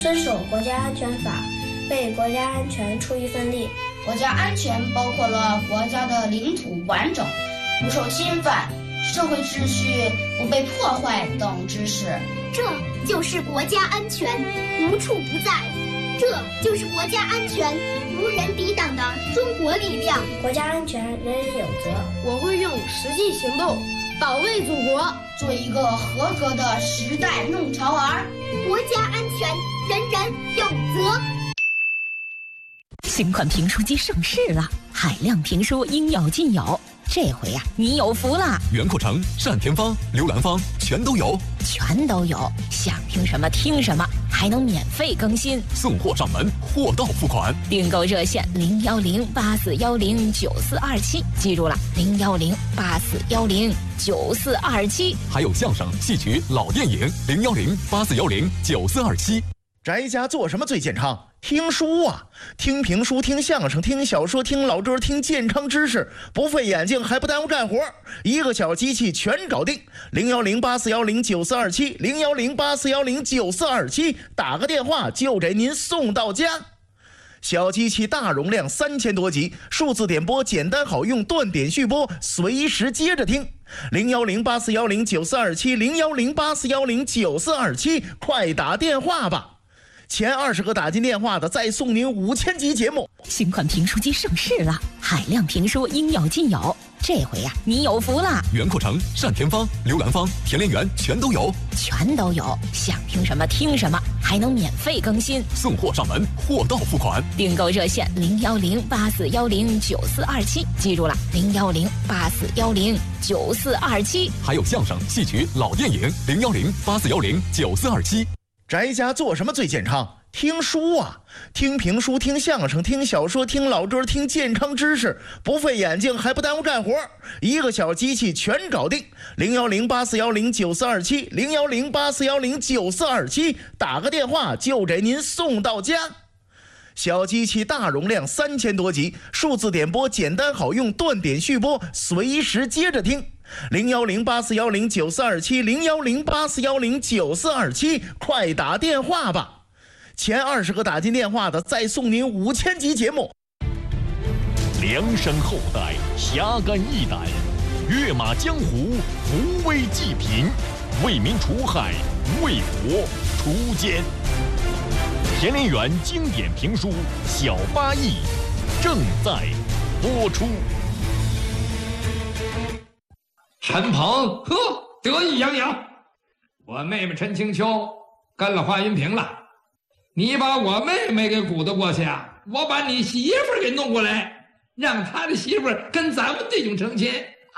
遵守国家安全法，为国家安全出一份力。 国家安全包括了国家的领土完整、不受侵犯、社会秩序不被破坏等知识。 这就是国家安全，无处不在。这就是国家安全，无人抵挡的中国力量。 国家安全，人人有责。 我会用实际行动保卫祖国， 做一个合格的时代弄潮儿。 国家安全，人人有责。 新款评书机上市了，海量评书应有尽有。这回呀，你有福了！ 袁阔成、单田芳、刘兰芳全都有， 全都有。想听什么听什么，还能免费更新， 送货上门，货到付款。 订购热线01084109427，记住了，01084109427。 还有相声、戏曲、老电影01084109427。 宅家做什么最健康？听书啊，听评书，听相声，听小说，听老歌，听健康知识，不费眼睛还不耽误干活，一个小机器全搞定。01084109427 01084109427，打个电话就给您送到家。小机器大容量3000多集，数字点播简单好用，断点续播，随时接着听。01084109427 01084109427，快打电话吧。前20个打进电话的，再送您5000集节目。 新款评书机上市了，海量评书应有尽有。这回呀，你有福了！ 袁阔成、单田芳、刘兰芳、田连元全都有， 全都有。想听什么听什么，还能免费更新， 送货上门，货到付款。 订购热线01084109427，记住了，01084109427。 还有相声、戏曲、老电影01084109427。 宅家做什么最健康？听书啊，听评书，听相声，听小说，听老歌，听健康知识，不费眼睛还不耽误干活，一个小机器全搞定。01084109427 01084109427，打个电话就给您送到家。小机器大容量3000多集，数字点播简单好用，断点续播，随时接着听。01084109427 01084109427，快打电话吧。前20个打进电话的，再送您5000集节目。 梁山后代侠肝义胆，跃马江湖，扶危济贫，为民除害，为国除奸。田连元经典评书《小八义》正在播出。 陈鹏，呵，得意洋洋。我妹妹陈清秋跟了华云平了，你把我妹妹给鼓捣过去啊，我把你媳妇儿给弄过来，让他的媳妇儿跟咱们弟兄成亲。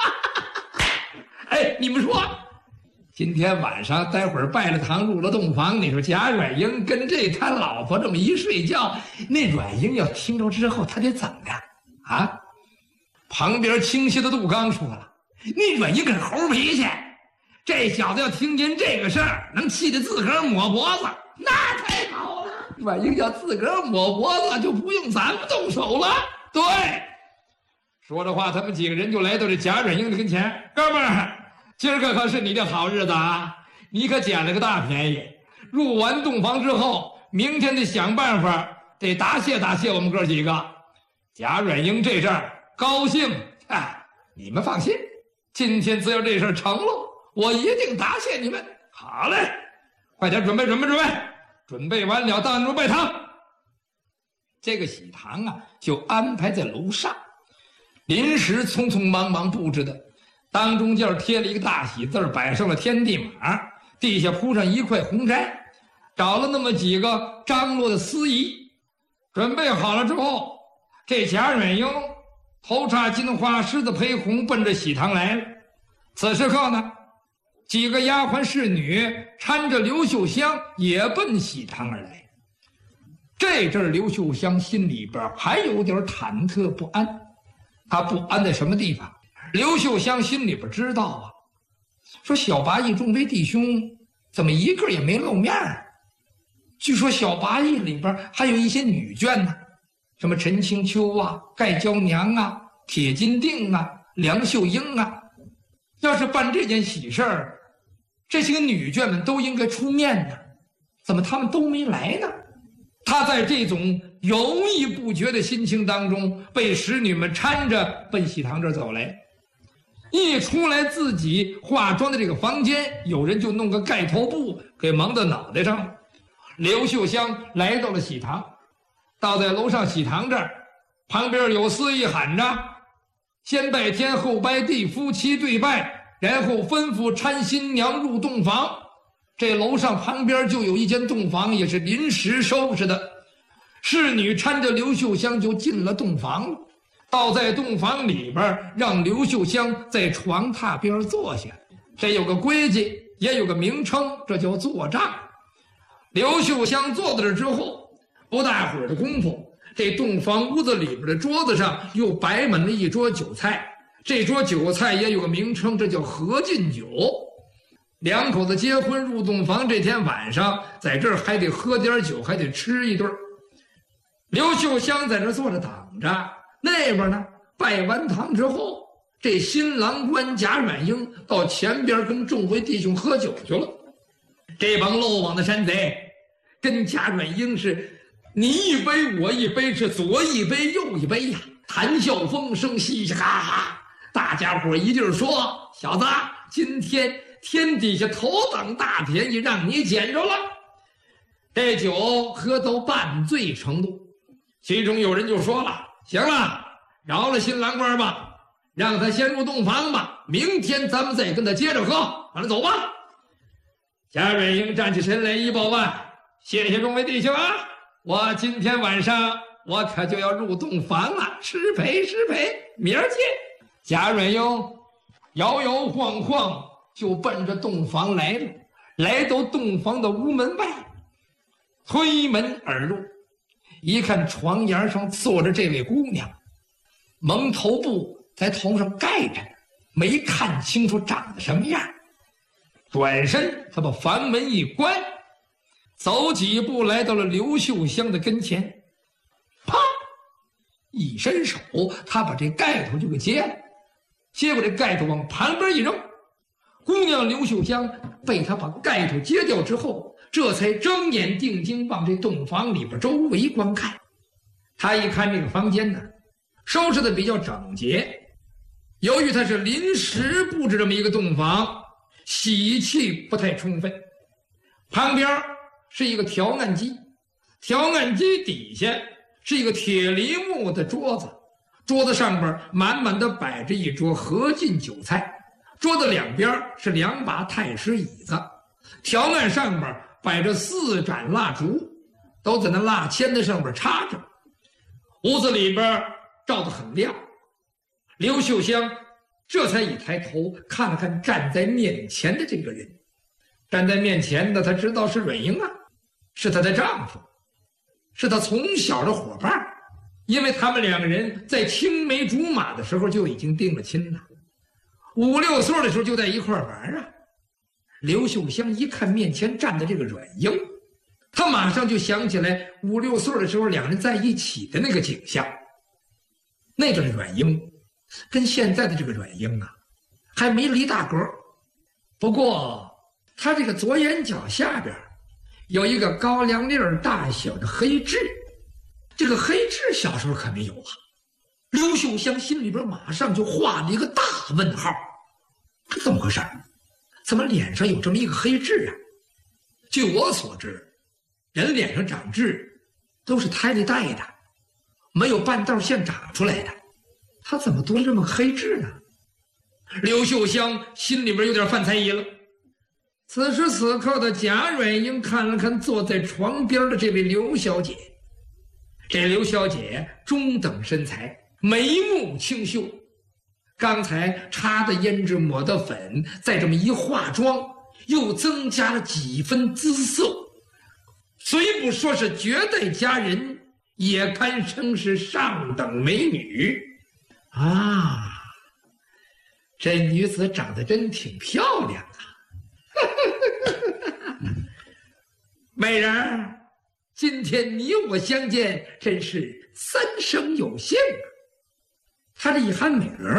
哎，你们说，今天晚上待会儿拜了堂入了洞房，你说贾软英跟这他老婆这么一睡觉，那软英要听着之后他得怎么样啊？旁边清晰的杜刚说了，那软英可是猴脾气，这小子要听见这个事儿，能气得自个儿抹脖子，那太好了。软英要自个儿抹脖子，就不用咱们动手了。对，说着话，他们几个人就来到这贾软英的跟前。哥们儿，今儿个可是你的好日子啊，你可捡了个大便宜。入完洞房之后，明天得想办法，得答谢答谢我们哥几个。贾软英这阵儿高兴，你们放心，今天只要这事儿成了，我一定答谢你们。好嘞，快点准备。准备完了，当入拜堂。这个喜堂啊，就安排在楼上，临时匆匆忙忙布置的。当中间贴了一个大喜字，摆上了天地马，地下铺上一块红毡，找了那么几个张罗的司仪。准备好了之后，这贾软英头插金花，狮子陪红，奔着喜堂来了。此时刻呢，几个丫鬟侍女搀着刘秀香也奔喜堂而来。这阵刘秀香心里边还有点忐忑不安。她不安在什么地方？刘秀香心里边知道啊，说小八义众位弟兄怎么一个也没露面啊？据说小八义里边还有一些女眷呢，什么陈清秋啊、盖娇娘啊、铁金锭啊、梁秀英啊。要是办这件喜事儿，这些个女眷们都应该出面呢。 怎么他们都没来呢？他在这种犹豫不决的心情当中，被使女们搀着奔喜堂这儿走来。一出来自己化妆的这个房间，有人就弄个盖头布给蒙到脑袋上。刘秀香来到了喜堂，到在楼上喜堂这儿，旁边有司仪喊着：先拜天后拜地，夫妻对拜，然后吩咐搀新娘入洞房。这楼上旁边就有一间洞房，也是临时收拾的。侍女搀着刘秀香就进了洞房了，倒在洞房里边，让刘秀香在床榻边坐下。这有个规矩，也有个名称，这叫坐帐。刘秀香坐在这之后，不大会儿的功夫，这洞房屋子里边的桌子上又摆满了一桌酒菜。这桌酒菜也有个名称，这叫合卺酒。两口子结婚入洞房这天晚上，在这儿还得喝点酒，还得吃一顿。刘秀香在这坐着等着，那边呢，拜完堂之后，这新郎官贾软英到前边跟众位弟兄喝酒去了。这帮漏网的山贼跟贾软英是你一杯我一杯，是左一杯右一杯呀，谈笑风生，嘻嘻哈哈。大家伙一劲儿说：小子，今天天底下头等大便宜让你捡着了。这酒喝到半醉程度，其中有人就说了：行了，饶了新郎官吧，让他先入洞房吧，明天咱们再跟他接着喝，完了走吧。贾软英站起身来一抱腕：谢谢众位弟兄啊，我今天晚上我可就要入洞房了，失陪失陪，明儿见。贾软英摇摇晃晃就奔着洞房来了，来到洞房的屋门外，推门而入，一看床沿上坐着这位姑娘，蒙头布在头上盖着，没看清楚长得什么样。转身他把房门一关，走几步来到了刘秀香的跟前，啪一伸手，他把这盖头就给揭了，接过这盖头往旁边一扔。姑娘刘秀香被他把盖头揭掉之后，这才睁眼定睛往这洞房里边周围观看。他一看这个房间呢，收拾的比较整洁，由于他是临时布置这么一个洞房，喜气不太充分。旁边是一个调案机，调案机底下是一个铁梨木的桌子，桌子上边满满的摆着一桌合卺酒菜，桌子两边是两把太师椅子，条案上边摆着4盏蜡烛，都在那蜡签子上边插着。屋子里边照得很亮，刘秀香这才一抬头看了看站在面前的这个人。站在面前的他知道是阮英啊，是她的丈夫，是她从小的伙伴，因为他们两个人在青梅竹马的时候就已经定了亲了，5、6岁的时候就在一块玩啊。刘秀香一看面前站的这个阮英，他马上就想起来5、6岁的时候两人在一起的那个景象。那个阮英跟现在的这个阮英啊，还没离大格，不过他这个左眼角下边有一个高粱粒儿大小的黑痣，这个黑痣小时候可没有啊。刘秀香心里边马上就画了一个大问号，这怎么回事？怎么脸上有这么一个黑痣啊？据我所知，人脸上长痣都是胎里带的，没有半道线长出来的，他怎么多了这么黑痣呢？刘秀香心里边有点犯猜疑了。此时此刻的贾阮英看了看坐在床边的这位刘小姐，这刘小姐中等身材，眉目清秀，刚才擦的胭脂抹的粉，再这么一化妆，又增加了几分姿色，虽不说是绝代佳人，也堪称是上等美女啊！这女子长得真挺漂亮啊！美人，今天你我相见，真是3生有幸啊！他这一喊美人，